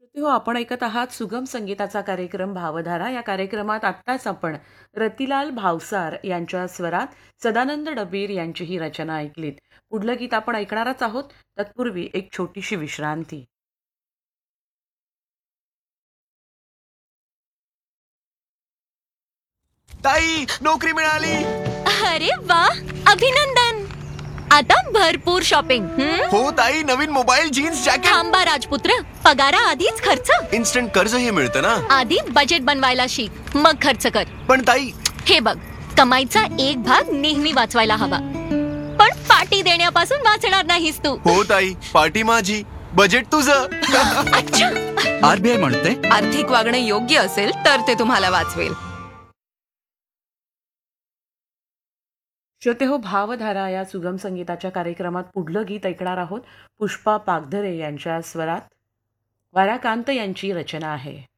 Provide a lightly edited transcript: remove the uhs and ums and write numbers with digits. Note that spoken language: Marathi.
श्रोते हो, आपण ऐकत आहात सुगम संगीताचा कार्यक्रम भावधारा. या कार्यक्रमात आत्ताच आपण रतिलाल भावसार यांच्या स्वरात सदानंद डबीर यांची ही रचना ऐकलीत. पुढलं गीत आपण ऐकणारच आहोत. तत्पूर्वी एक छोटीशी विश्रांती. ताई, नोकरी मिळाली. अरे वा, अभिनंदन. आता भरपूर शॉपिंग. हो ताई, नवीन मोबाईल, जीन्स, जॅकेट. थांबा राजपुत्र, पगारा आधीच खर्च. इन्स्टंट कर्जही मिळतं ना. आधी बजेट बनवायला शिक, मग खर्च कर. पण ताई, हे बघ, कमाईचा एक भाग नेहमी वाचवायला हवा, पण पार्टी देण्यापासून वाचणार नाहीस तू. हो ताई, पार्टी माझी, बजेट तुझं. अच्छा. आरबीआय म्हणते, आर्थिक वागणे योग्य असेल तर ते तुम्हाला वाचवेल. श्रोते हो, भावधारा या सुगम संगीताच्या कार्यक्रमात पुढलं गीत ऐकणार आहोत. पुष्पा पागधरे यांच्या स्वरात वाराकांत यांची रचना आहे.